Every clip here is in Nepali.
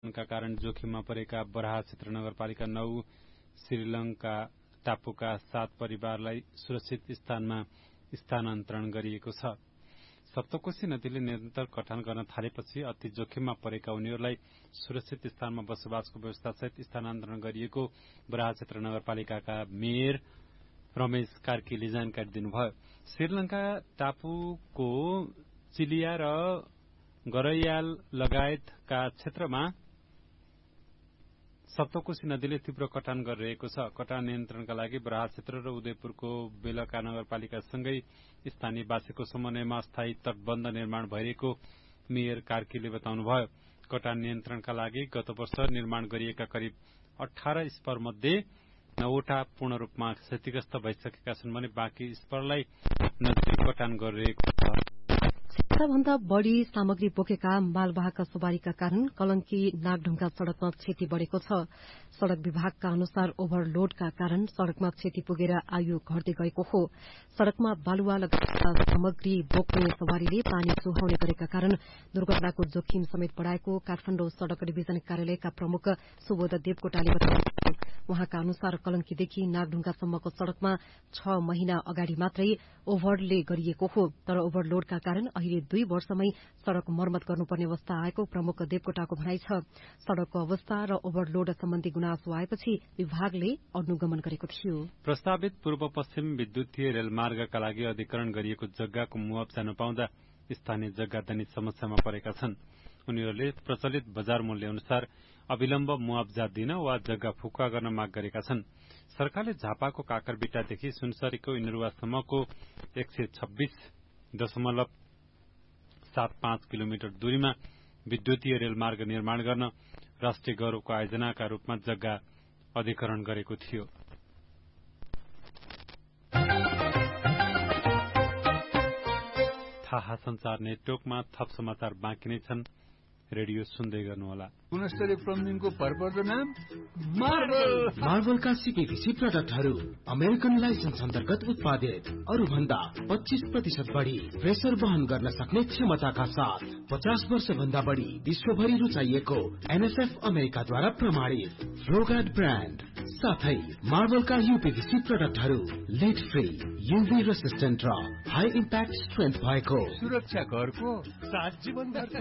का कारण जोखिममा परेका बराहा क्षेत्र नगरपालिका 9 श्रीलंका टापुका 7 परिवारलाई सुरक्षित स्थानमा स्थानान्तरण गरिएको छ। सप्तकोशी नदीले निरन्तर कटान गर्न थालेपछि अति जोखिममा परेका उनीहरूलाई सुरक्षित स्थानमा बसोबासको व्यवस्थासहित स्थानान्तरण गरिएको बराहा क्षेत्र नगरपालिकाका मेयर रमेश कार्कीले जानकारी दिनुभयो। श्रीलंका टापुको चिलिया र गरैयाल लगायतका क्षेत्रमा सप्तकोशी नदीले तीव्र कटान गरिरहेको छ। कटान नियन्त्रणका लागि बराहा क्षेत्र र उदयपुरको बेलका नगरपालिकासँगै स्थानीयवासीको समन्वयमा अस्थायी तटबन्ध निर्माण भइरहेको मेयर कार्कीले बताउनुभयो। कटान नियन्त्रणका लागि गत वर्ष निर्माण गरिएका करिब 18 स्पर मध्ये 9वटा पूर्ण रूपमा क्षतिग्रस्त भइसकेका छन् भने बाँकी स्परलाई नदीले कटान गरिरहेको छ। भन्दा बढ़ी सामग्री बोकेका मालवाहक सवारीका कारण कलंकी नागढुंगा सड़कमा क्षति बढ़ेको छ। सड़क विभागका अनुसार ओभरलोडका कारण सड़कमा क्षति पुगेर आयु घट्दै गएको हो। सड़कमा बालुवा लगाएका सामग्री बोक्ने सवारीले पानी सुहाउने गरेका कारण दुर्घटनाको जोखिम समेत बढ़ाएको काठमाडौँ सड़क डिभिजन कार्यालयका प्रमुख सुबोध देवकोटाले बताउनुभयो। उहाँका अनुसार कलंकीदेखि नागढुंगासम्मको सड़कमा 6 महिना अगाडि मात्रै ओभरले गरिएको हो, तर ओभरलोडका कारण अहिले 2 वर्षमै सड़क मर्मत गर्नुपर्ने अवस्था आएको प्रमुख देवकोटाको भनाइ छ। सड़कको अवस्था र ओभरलोड सम्बन्धी गुनासो आएपछि विभागले अनुगमन गरेको थियो। प्रस्तावित पूर्व पश्चिम विद्युतीय रेलमार्गका लागि अधिग्रहण गरिएको जग्गाको मुआवजा नपाउँदा स्थानीय जग्गाधनी समस्यामा परेका छन्। उनीहरूले प्रचलित बजार मूल्य अनुसार अविलम्ब मुआवजा दिन वा जग्गा फुकुवा गर्न माग गरेका छन्। सरकारले झापाको काकरबिटादेखि सुनसरीको इनरुवासम्मको 126.75 किलोमिटर दूरीमा विद्युतीय रेलमार्ग निर्माण गर्न राष्ट्रिय गौरवको आयोजनाका रूपमा जग्गा अधिग्रहण गरेको थियो। थाहा संचार नेटवर्कमा थप समाचार बाँकी नै छन्। रेडियो सुन्दै गर्नुहोला। गुणस्तरीय प्लम्बिङको भरपर्दो नाम मार्बलका सीपीवीसी प्रोडक्टहरू अमेरिकन लाइसेन्स अन्तर्गत उत्पादित, अरू भन्दा 25% बढ़ी प्रेसर वहन गर्न सक्ने क्षमताका साथ 50 वर्ष भन्दा बढ़ी विश्वभरि रुचाइएको एनएसएफ अमेरिकाद्वारा प्रमाणित फ्लोगार्ड ब्रान्ड साथै मार्बलका यूपीवीसी प्रोडक्टहरू लेड फ्री, यूभी रेसिस्टेन्ट र हाई इम्प्याक्ट स्ट्रेन्थ भएको, सुरक्षा घरको साथ जीवनभरको।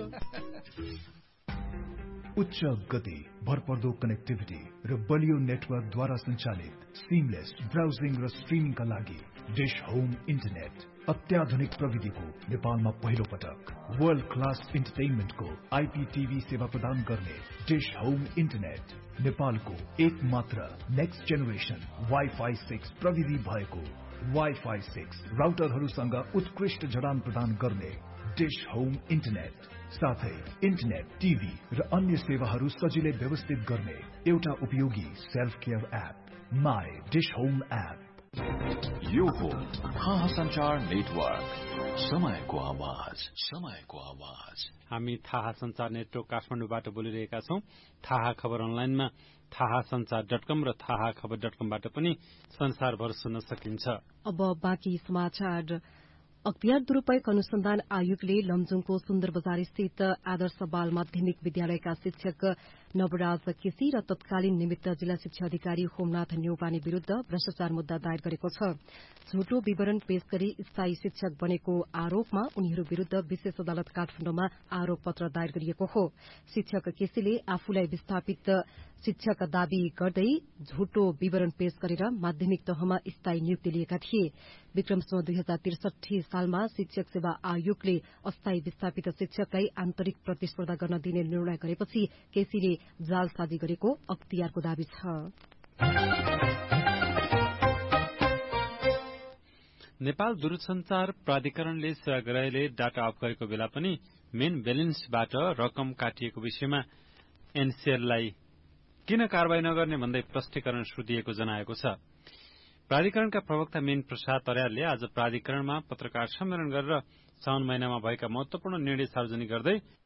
उच्च गति, भरपर्दो कनेक्टिभिटी र बलियो नेटवर्कद्वारा सञ्चालित सिमलेस ब्राउजिङ र स्ट्रिमिङका लागि डिश होम इन्टरनेट। अत्याधुनिक प्रविधिको नेपालमा पहिलो पटक वर्ल्ड क्लास इन्टरटेनमेन्टको आइपीटीभी सेवा प्रदान गर्ने डिश होम इन्टरनेट नेपालको एक मात्र नेक्स्ट जेनेरेसन वाइफाई 6 प्रविधि भएको वाइफाई 6 राउटरहरूसँग उत्कृष्ट जडान प्रदान गर्ने डिश होम इन्टरनेट, साथै इन्टरनेट, टिभी र अन्य सेवाहरू सजिलै व्यवस्थित गर्ने एउटा उपयोगी self care app my dish home app. यो हो थाहा संचार नेटवर्क, समयको आवाज, समयको आवाज। हामी थाहा संचार नेटवर्क काठमाडौँबाट बोलिरहेका छौं। थाहा खबर अनलाइनमा थाहासंचार.com र थाहाखबर.com-बाट पनि संसारभर सुन्न सकिन्छ। अब बाँकी समाचार। अख्तियार दुरूपयोग अनुसन्धान आयोगले लमजुङको सुन्दर बजार स्थित आदर्श बाल माध्यमिक विद्यालयका शिक्षक नवराज केसी र तत्कालीन निमित्त जिल्ला शिक्षा अधिकारी होमनाथ न्यौपाने विरूद्ध भ्रष्टाचार मुद्दा दायर गरेको छ। झुटो विवरण पेश गरी स्थायी शिक्षक बनेको आरोपमा उनीहरू विरूद्ध विशेष अदालत काठमाडौँमा आरोप पत्र दायर गरिएको हो। शिक्षक केसीले आफूलाई विस्थापित शिक्षक दावी गर्दै झुटो विवरण पेश गरेर माध्यमिक तहमा स्थायी नियुक्ति लिएका थिए। विक्रमसम्म 2063 सालमा शिक्षक सेवा आयोगले अस्थायी विस्थापित शिक्षकलाई आन्तरिक प्रतिस्पर्धा गर्न दिने निर्णय गरेपछि केसीले जालसाजी गरेको अख्तियारको दावी छ। नेपाल दूरसञ्चार प्राधिकरणले सेवाग्राहीले डाटा अफ गरेको बेला पनि मेन ब्यालेन्सबाट रकम काटिएको विषयमा एनसीएललाई किन कारवाही नगर्ने भन्दै प्रष्टीकरण सोधिएको जनाएको छ। प्राधिकरणका प्रवक्ता मेन प्रसाद अर्यालले आज प्राधिकरणमा पत्रकार सम्मेलन गरेर साउन महिनामा भएका महत्वपूर्ण निर्णय सार्वजनिक गर्दै